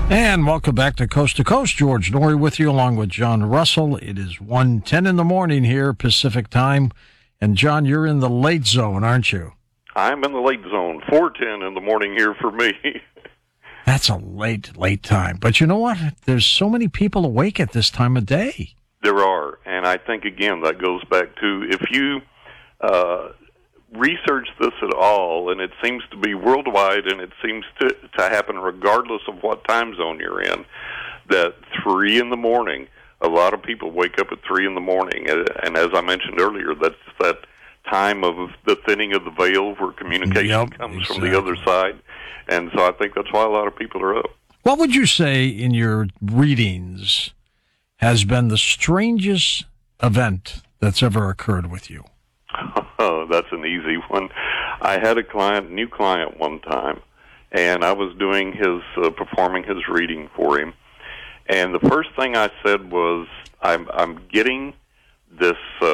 And welcome back to Coast. George Noory with you along with John Russell. It is 1:10 in the morning here, Pacific time. And John, you're in the late zone, aren't you? I'm in the late zone, 4:10 in the morning here for me. That's a late time. But you know what? There's so many people awake at this time of day. There are. And I think, again, that goes back to if you research this at all, and it seems to be worldwide, and it seems to happen regardless of what time zone you're in, that 3 in the morning, a lot of people wake up at 3 in the morning. And as I mentioned earlier, that's that time of the thinning of the veil where communication comes from the other side. And so I think that's why a lot of people are up. What would you say in your readings has been the strangest event that's ever occurred with you? Oh, that's an easy one. I had a new client one time, and I was doing performing his reading for him. And the first thing I said was, I'm getting this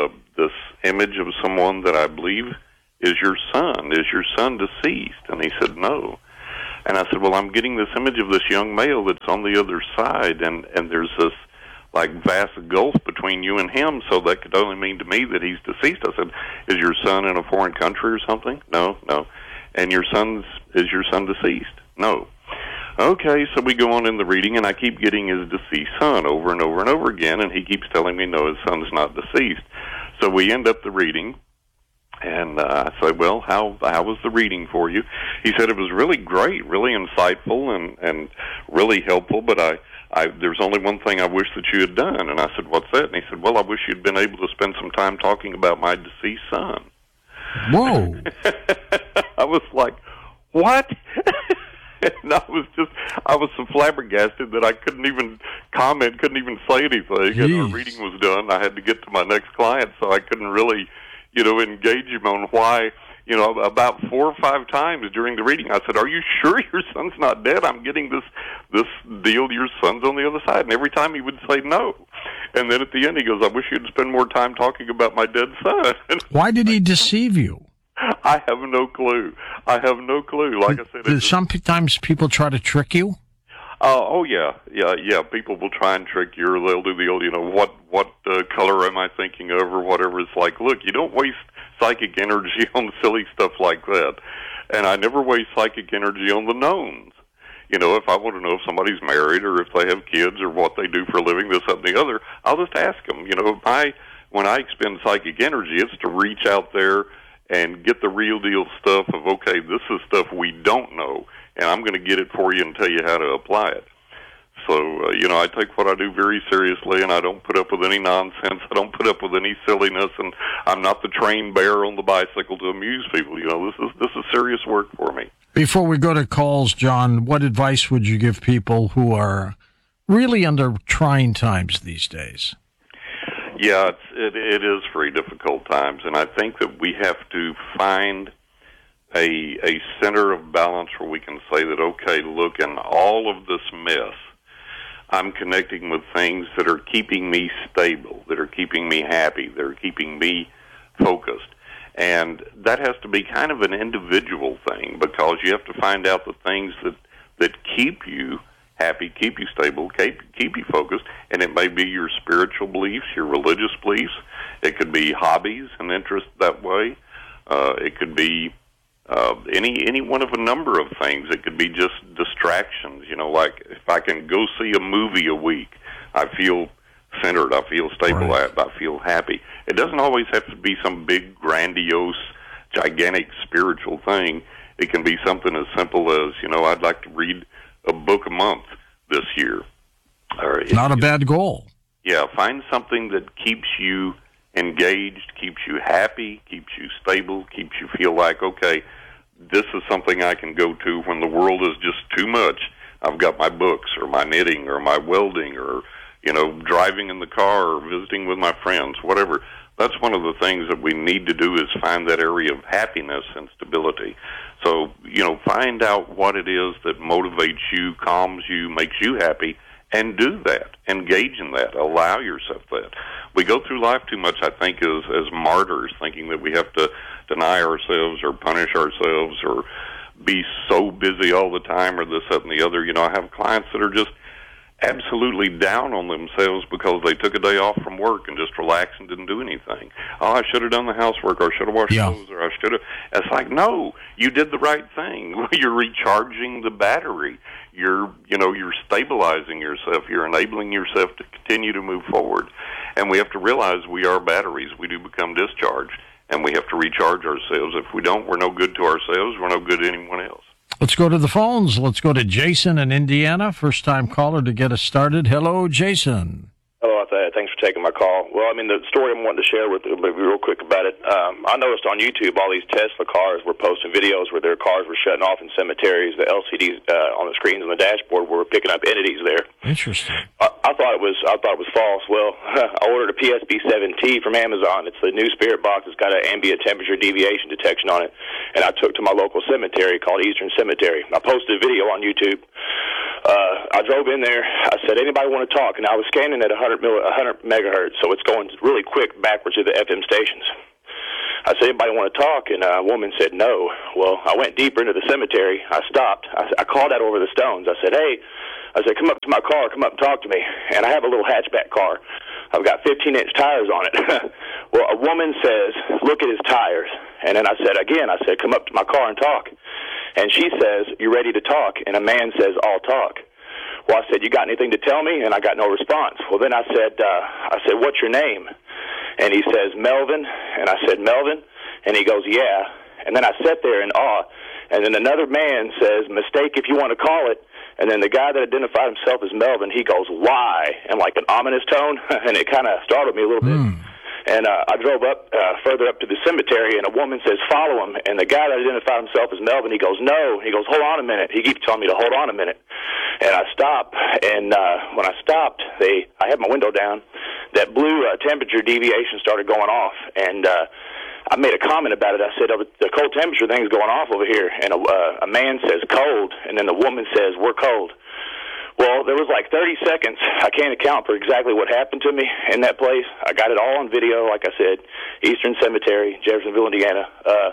image of someone that I believe is your son. Is your son deceased? And he said, no. And I said, well, I'm getting this image of this young male that's on the other side, and there's this like vast gulf between you and him, so that could only mean to me that he's deceased. I said, is your son in a foreign country or something? No. And is your son deceased? No. Okay, so we go on in the reading, and I keep getting his deceased son over and over and over again, and he keeps telling me, no, his son's not deceased. So we end up the reading, and I said, well, how was the reading for you? He said it was really great, really insightful, and really helpful, but there's only one thing I wish that you had done. And I said, what's that? And he said, well, I wish you'd been able to spend some time talking about my deceased son. Whoa. I was like, what? And I was so flabbergasted that I couldn't even comment, couldn't even say anything. And our reading was done. I had to get to my next client, so I couldn't really, engage him on why. About 4 or 5 times during the reading, I said, are you sure your son's not dead? I'm getting this deal, your son's on the other side. And every time he would say no. And then at the end he goes, I wish you'd spend more time talking about my dead son. Why did he deceive you? I have no clue. Like I said, sometimes people try to trick you. Yeah. People will try and trick you, or they'll do the old, what color am I thinking of, or whatever. It's like, look, you don't waste psychic energy on silly stuff like that. And I never waste psychic energy on the knowns. If I want to know if somebody's married or if they have kids or what they do for a living, this, that, and the other, I'll just ask them. When I expend psychic energy, it's to reach out there and get the real deal stuff of, okay, this is stuff we don't know, and I'm going to get it for you and tell you how to apply it. So, I take what I do very seriously, and I don't put up with any nonsense. I don't put up with any silliness, and I'm not the trained bear on the bicycle to amuse people. This is serious work for me. Before we go to calls, John, what advice would you give people who are really under trying times these days? Yeah, it is very difficult times, and I think that we have to find a center of balance where we can say that, okay, look, in all of this mess, I'm connecting with things that are keeping me stable, that are keeping me happy, that are keeping me focused. And that has to be kind of an individual thing, because you have to find out the things that keep you happy, keep you stable, keep you focused, and it may be your spiritual beliefs, your religious beliefs. It could be hobbies and interests that way. It could be any one of a number of things. It could be just distractions. Like if I can go see a movie a week, I feel centered, I feel stable, right. I feel happy. It doesn't always have to be some big, grandiose, gigantic spiritual thing. It can be something as simple as, I'd like to read a book a month this year. Not a bad goal. Yeah, find something that keeps you engaged, keeps you happy, keeps you stable, keeps you feel like, okay, this is something I can go to when the world is just too much. I've got my books or my knitting or my welding or, driving in the car or visiting with my friends, whatever. That's one of the things that we need to do is find that area of happiness and stability. So, find out what it is that motivates you, calms you, makes you happy, and do that. Engage in that. Allow yourself that. We go through life too much, I think, as martyrs, thinking that we have to deny ourselves or punish ourselves or be so busy all the time or this, that, and the other. You know, I have clients that are just absolutely down on themselves because they took a day off from work and just relaxed and didn't do anything. Oh, I should have done the housework, or I should have washed clothes, or I should have. It's like, no, you did the right thing. You're recharging the battery. You're stabilizing yourself. You're enabling yourself to continue to move forward. And we have to realize we are batteries. We do become discharged, and we have to recharge ourselves. If we don't, we're no good to ourselves. We're no good to anyone else. Let's go to the phones. Let's go to Jason in Indiana, first-time caller to get us started. Hello, Jason. Hello, thanks for taking my call. Well, I mean, the story I'm wanting to share with you, real quick about it, I noticed on YouTube all these Tesla cars were posting videos where their cars were shutting off in cemeteries. The LCDs on the screens on the dashboard were picking up entities there. Interesting. I thought it was false. Well, I ordered a PSP-7T from Amazon. It's the new spirit box. It's got an ambient temperature deviation detection on it, and I took to my local cemetery called Eastern Cemetery. I posted a video on YouTube. I drove in there. I said, anybody want to talk? And I was scanning at 100 megahertz, so it's going really quick backwards to the FM stations. I said, anybody want to talk? And a woman said no. Well, I went deeper into the cemetery. I stopped. I called out over the stones. I said, hey, come up to my car. Come up and talk to me. And I have a little hatchback car. I've got 15-inch tires on it. Well, a woman says, look at his tires. And then I said, come up to my car and talk. And she says, you ready to talk? And a man says, I'll talk. Well, I said, you got anything to tell me? And I got no response. Well, then I said, what's your name? And he says, Melvin. And I said, Melvin? And he goes, yeah. And then I sat there in awe. And then another man says, mistake if you want to call it. And then the guy that identified himself as Melvin, he goes, why? And like an ominous tone. And it kind of startled me a little bit. And I drove up further up to the cemetery, and a woman says, follow him. And the guy that identified himself as Melvin, he goes, no. He goes, hold on a minute. He keeps telling me to hold on a minute. And I stop, and when I stopped, I had my window down. That blue temperature deviation started going off, and I made a comment about it. I said, the cold temperature thing's going off over here. And a man says, cold, and then the woman says, we're cold. Well, there was like 30 seconds. I can't account for exactly what happened to me in that place. I got it all on video, like I said, Eastern Cemetery, Jeffersonville, Indiana.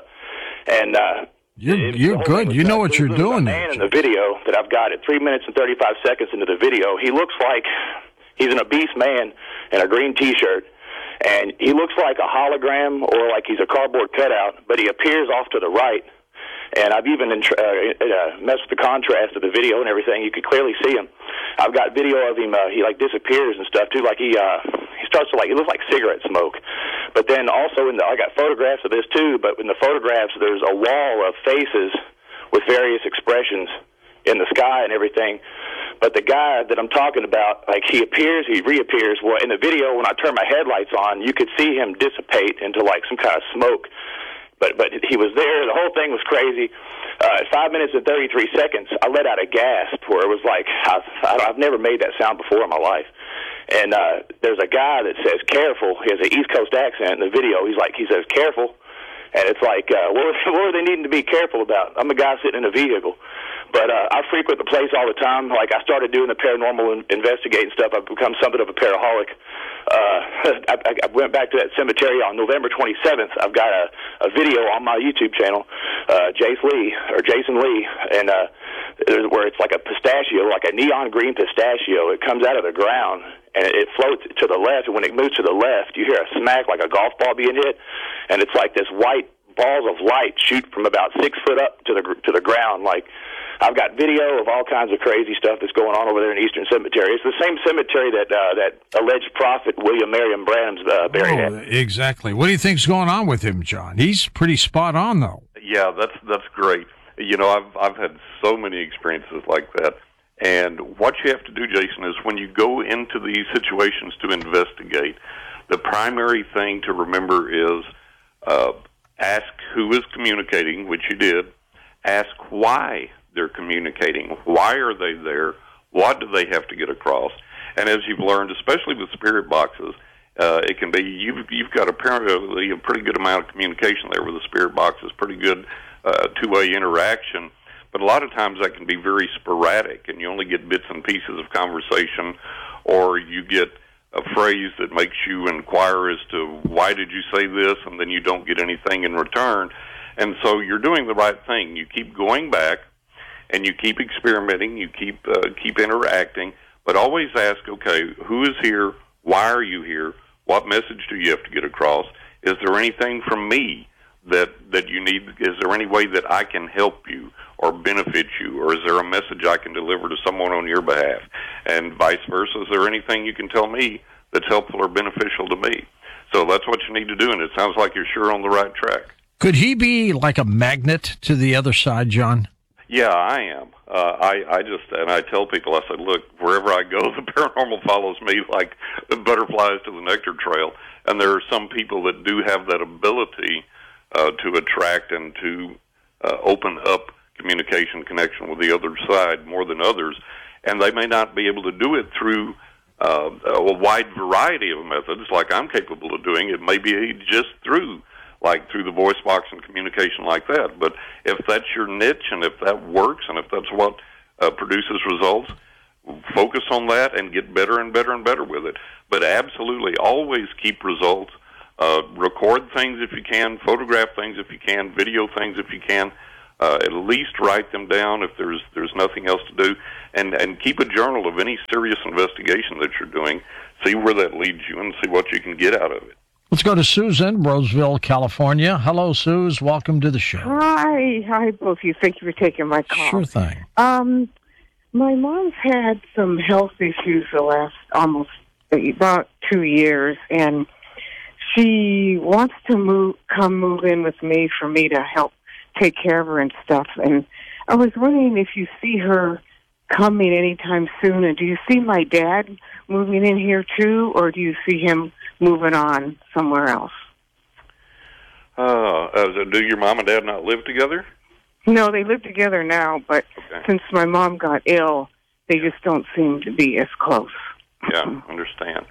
You're good. You know what you're doing. The man in the video that I've got at 3 minutes and 35 seconds into the video, he looks like he's an obese man in a green T-shirt. And he looks like a hologram or like he's a cardboard cutout, but he appears off to the right. And I've even messed with the contrast of the video and everything. You could clearly see him. I've got video of him. He like disappears and stuff too. Like he starts to he looks like cigarette smoke. But then also I got photographs of this too. But in the photographs, there's a wall of faces with various expressions in the sky and everything. But the guy that I'm talking about, like he appears, he reappears. Well, in the video, when I turn my headlights on, you could see him dissipate into like some kind of smoke. But he was there. The whole thing was crazy. At 5 minutes and 33 seconds, I let out a gasp where it was like, I've never made that sound before in my life. And there's a guy that says, careful. He has an East Coast accent in the video. He says, careful. And it's like, what are they needing to be careful about? I'm a guy sitting in a vehicle. But I frequent the place all the time. Like, I started doing the paranormal investigating stuff. I've become something of a paraholic. I went back to that cemetery on November 27th. I've got a video on my YouTube channel, Jason Lee, and where it's like a pistachio, like a neon green pistachio. It comes out of the ground, and it floats to the left, and when it moves to the left, you hear a smack like a golf ball being hit, and it's like this white balls of light shoot from about 6 foot up to the ground. Like, I've got video of all kinds of crazy stuff that's going on over there in Eastern Cemetery. It's the same cemetery that alleged prophet William Marion Branham's buried at. Exactly. What do you think's going on with him, John? He's pretty spot on, though. Yeah, that's great. You know, I've had so many experiences like that. And what you have to do, Jason, is when you go into these situations to investigate, the primary thing to remember is ask who is communicating, which you did. Ask why they're communicating. Why are they there? What do they have to get across? And as you've learned, especially with spirit boxes, it can be you've got apparently a pretty good amount of communication there with the spirit boxes, pretty good two-way interaction. But a lot of times that can be very sporadic, and you only get bits and pieces of conversation, or you get a phrase that makes you inquire as to why did you say this, and then you don't get anything in return. And so you're doing the right thing. You keep going back, and you keep experimenting, you keep interacting, but always ask, okay, who is here? Why are you here? What message do you have to get across? Is there anything from me that you need? Is there any way that I can help you or benefit you? Or is there a message I can deliver to someone on your behalf? And vice versa, is there anything you can tell me that's helpful or beneficial to me? So that's what you need to do, and it sounds like you're sure on the right track. Could he be like a magnet to the other side, John? Yeah, I am. I tell people, I said, look, wherever I go, the paranormal follows me like butterflies to the nectar trail. And there are some people that do have that ability to attract and to open up communication connection with the other side more than others. And they may not be able to do it through a wide variety of methods like I'm capable of doing. It may be just through the voice box and communication like that. But if that's your niche and if that works and if that's what produces results, focus on that and get better and better and better with it. But absolutely always keep results. Record things if you can, photograph things if you can, video things if you can. At least write them down if there's nothing else to do. And keep a journal of any serious investigation that you're doing. See where that leads you and see what you can get out of it. Let's go to Susan, Roseville, California. Hello, Suze. Welcome to the show. Hi, both of you. Thank you for taking my call. Sure thing. My mom's had some health issues the last about 2 years, and she wants to move in with me for me to help take care of her and stuff. And I was wondering if you see her coming anytime soon, and do you see my dad moving in here too, or do you see him moving on somewhere else? Do your mom and dad not live together? No, they live together now, but since my mom got ill, they just don't seem to be as close. Yeah, understand.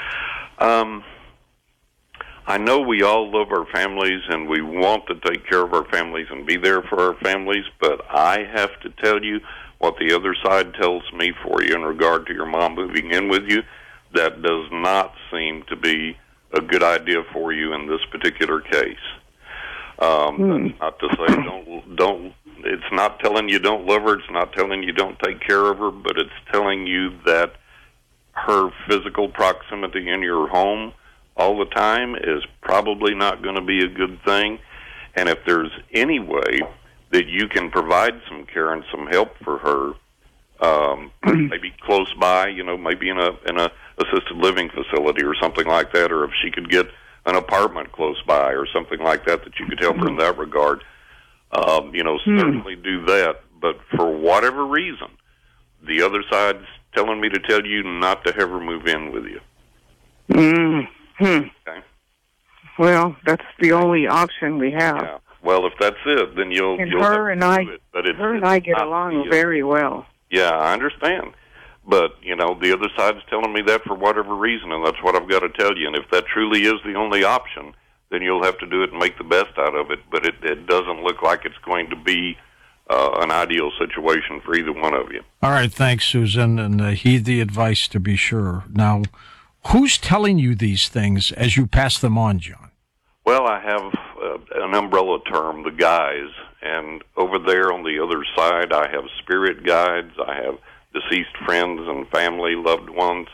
I know we all love our families and we want to take care of our families and be there for our families, but I have to tell you what the other side tells me for you in regard to your mom moving in with you. That does not seem to be a good idea for you in this particular case. That's not to say don't. It's not telling you don't love her. It's not telling you don't take care of her. But it's telling you that her physical proximity in your home all the time is probably not going to be a good thing. And if there's any way that you can provide some care and some help for her, maybe close by, maybe in a assisted living facility or something like that, or if she could get an apartment close by or something like that you could help her in that regard, certainly do that. But for whatever reason, the other side's telling me to tell you not to have her move in with you. Okay. Well, that's the only option we have. Yeah. Well, if that's it, then you'll her and I, do it. But her and I get along very well. Yeah, I understand. But, the other side's telling me that for whatever reason, and that's what I've got to tell you. And if that truly is the only option, then you'll have to do it and make the best out of it. But it doesn't look like it's going to be an ideal situation for either one of you. All right, thanks, Susan, and heed the advice to be sure. Now, who's telling you these things as you pass them on, John? Well, I have an umbrella term, the guys, and over there on the other side, I have spirit guides, I have deceased friends and family, loved ones,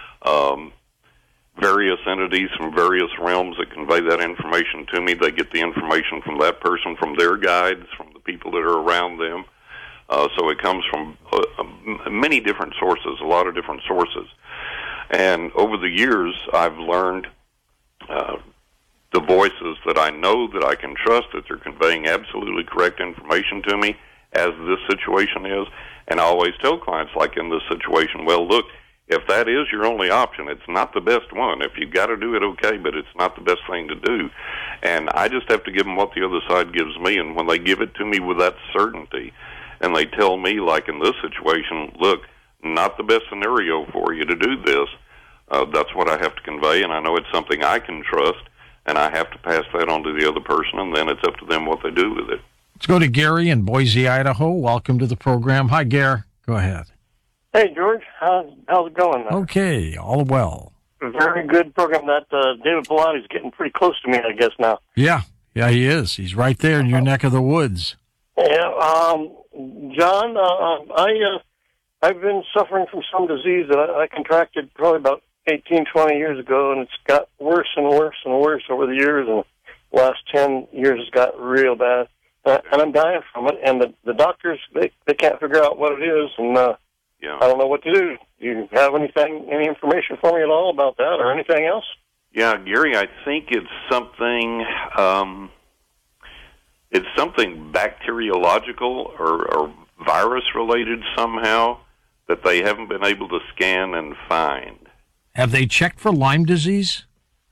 various entities from various realms that convey that information to me. They get the information from that person, from their guides, from the people that are around them. So it comes from many different sources, a lot of different sources. And over the years, I've learned the voices that I know that I can trust, that they're conveying absolutely correct information to me as this situation is. And I always tell clients, like in this situation, well, look, if that is your only option, it's not the best one. If you've got to do it, okay, but it's not the best thing to do. And I just have to give them what the other side gives me. And when they give it to me with that certainty, and they tell me, like in this situation, look, not the best scenario for you to do this, that's what I have to convey. And I know it's something I can trust, and I have to pass that on to the other person, and then it's up to them what they do with it. Let's go to Gary in Boise, Idaho. Welcome to the program. Hi, Gary. Go ahead. Hey, George. How's it going? Okay, all well. Very good program. That David Pilates is getting pretty close to me, I guess, now. Yeah, Yeah, he is. He's right there in your neck of the woods. Yeah, John, I've been suffering from some disease that I contracted probably about 18, 20 years ago, and it's got worse and worse and worse over the years, and the last 10 years it's got real bad. And I'm dying from it, and the doctors, they can't figure out what it is, and I don't know what to do. Do you have any information for me at all about that or anything else? Yeah, Gary, I think it's something bacteriological or virus-related somehow that they haven't been able to scan and find. Have they checked for Lyme disease?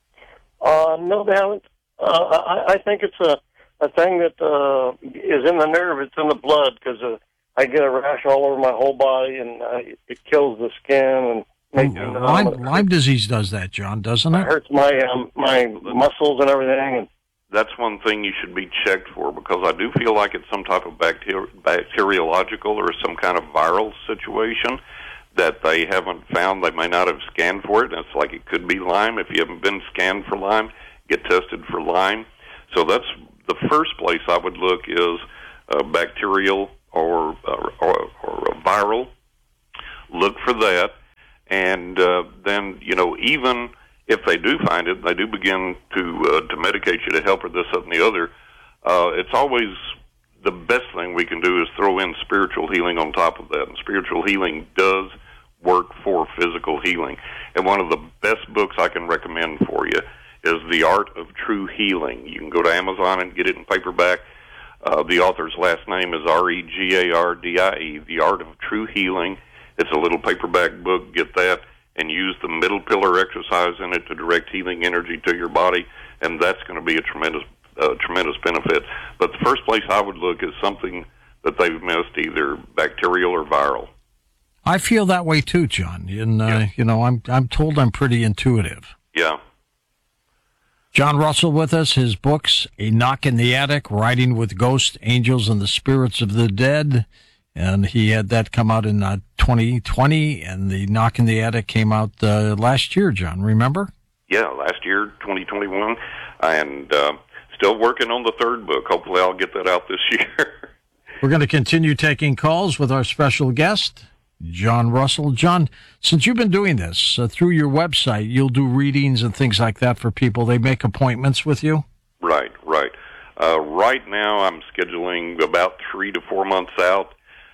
No, they haven't. I think it's a thing that is in the nerve. It's in the blood because I get a rash all over my whole body, and it kills the skin and makes me Lyme disease does that, John, doesn't it? It hurts my muscles and everything. And that's one thing you should be checked for, because I do feel like it's some type of bacteriological or some kind of viral situation that they haven't found. They may not have scanned for it, and it's like it could be Lyme. If you haven't been scanned for Lyme, get tested for Lyme. So that's the first place I would look is bacterial or viral. Look for that. And then, even if they do find it, they do begin to medicate you to help with this, that, and the other. It's always the best thing we can do is throw in spiritual healing on top of that. And spiritual healing does work for physical healing. And one of the best books I can recommend for you is The Art of True Healing. You can go to Amazon and get it in paperback. The author's last name is Regardie, The Art of True Healing. It's a little paperback book. Get that and use the middle pillar exercise in it to direct healing energy to your body, and that's going to be a tremendous benefit. But the first place I would look is something that they've missed, either bacterial or viral. I feel that way too, John. And I'm told I'm pretty intuitive. Yeah. John Russell with us. His books, A Knock in the Attic, Writing with Ghosts, Angels, and the Spirits of the Dead. And he had that come out in 2020, and The Knock in the Attic came out last year, John, remember? Yeah, last year, 2021, and still working on the third book. Hopefully I'll get that out this year. We're going to continue taking calls with our special guest, John Russell. John, since you've been doing this, through your website, you'll do readings and things like that for people. They make appointments with you? Right. Right now I'm scheduling about 3 to 4 months out.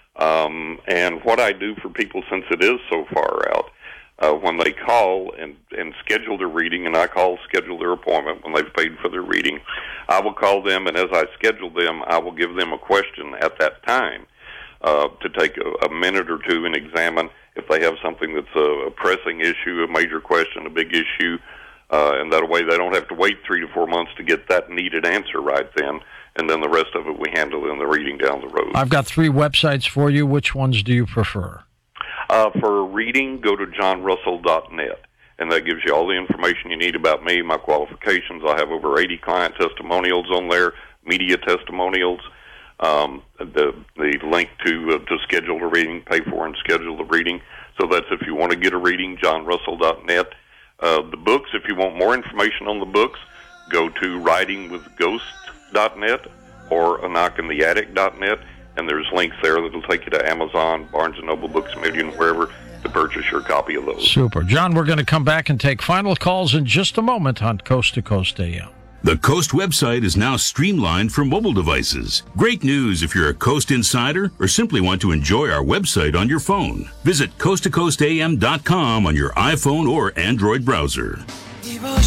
And what I do for people, since it is so far out, when they call and schedule their reading, and I schedule their appointment when they've paid for their reading, I will call them, and as I schedule them, I will give them a question at that time to take a minute or two and examine if they have something that's a pressing issue, a major question, a big issue, and that way they don't have to wait 3 to 4 months to get that needed answer right then. And then the rest of it we handle in the reading down the road. I've got 3 websites for you. Which ones do you prefer? For reading, go to johnrussell.net, and that gives you all the information you need about me, my qualifications. I have over 80 client testimonials on there, media testimonials, the link to schedule a reading, pay for and schedule the reading. So that's if you want to get a reading, johnrussell.net. The books, if you want more information on the books, go to writingwithghosts.net or aknockintheattic.net, and there's links there that'll take you to Amazon, Barnes & Noble, Books A Million, wherever, to purchase your copy of those. Super. John, we're going to come back and take final calls in just a moment on Coast to Coast AM. The Coast website is now streamlined for mobile devices. Great news if you're a Coast insider or simply want to enjoy our website on your phone. Visit coasttocoastam.com on your iPhone or Android browser.